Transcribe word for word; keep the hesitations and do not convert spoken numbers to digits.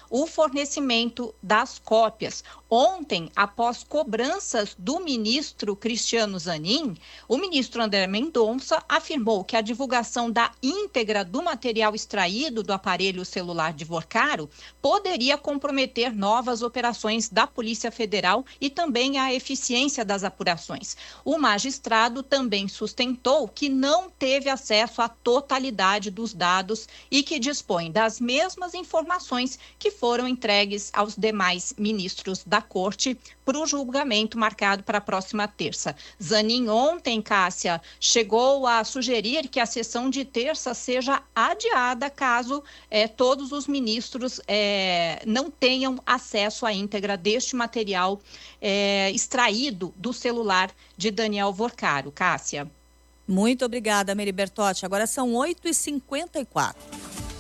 o fornecimento das cópias. Ontem, após cobranças do ministro Cristiano Zanin, o ministro André Mendonça afirmou que a divulgação da íntegra do material extraído do aparelho celular de Vorcaro poderia comprometer novas operações da Polícia Federal e também a eficiência das apurações. O magistrado também sustentou que não teve acesso à totalidade dos dados e que dispõe das mesmas informações que foram entregues aos demais ministros da Corte para o julgamento marcado para a próxima terça. Zanin ontem, Cássia, chegou a sugerir que a sessão de terça seja adiada caso eh, todos os ministros eh, não tenham acesso à íntegra deste material eh, extraído do celular de Daniel Vorcaro. Cássia. Muito obrigada, Meri Bertotti. Agora são oito e cinquenta e quatro.